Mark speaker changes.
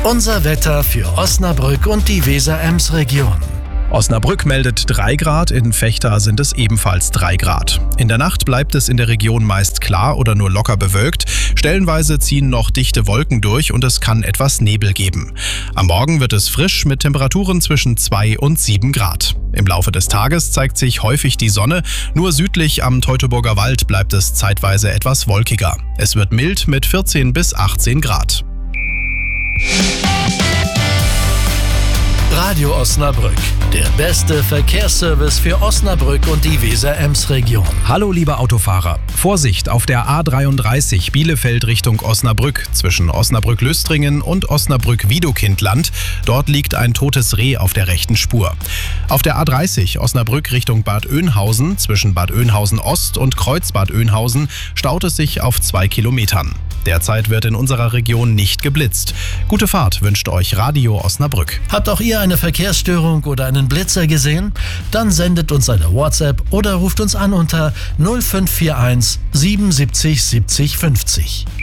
Speaker 1: Unser Wetter für Osnabrück und die Weser-Ems-Region.
Speaker 2: Osnabrück meldet 3 Grad, in Vechta sind es ebenfalls 3 Grad. In der Nacht bleibt es in der Region meist klar oder nur locker bewölkt. Stellenweise ziehen noch dichte Wolken durch und es kann etwas Nebel geben. Am Morgen wird es frisch mit Temperaturen zwischen 2 und 7 Grad. Im Laufe des Tages zeigt sich häufig die Sonne, nur südlich am Teutoburger Wald bleibt es zeitweise etwas wolkiger. Es wird mild mit 14 bis 18 Grad.
Speaker 1: Radio Osnabrück, der beste Verkehrsservice für Osnabrück und die Weser-Ems-Region.
Speaker 2: Hallo liebe Autofahrer, Vorsicht auf der A33 Bielefeld Richtung Osnabrück zwischen Osnabrück-Lüstringen und Osnabrück-Wiedokindland. Dort liegt ein totes Reh auf der rechten Spur. Auf der A30 Osnabrück Richtung Bad Oeynhausen zwischen Bad Oeynhausen Ost und Kreuz Bad Oeynhausen staut es sich auf 2 Kilometern. Derzeit wird in unserer Region nicht geblitzt. Gute Fahrt wünscht euch Radio Osnabrück.
Speaker 1: Habt auch ihr eine Verkehrsstörung oder einen Blitzer gesehen? Dann sendet uns eine WhatsApp oder ruft uns an unter 0541 77 70 50.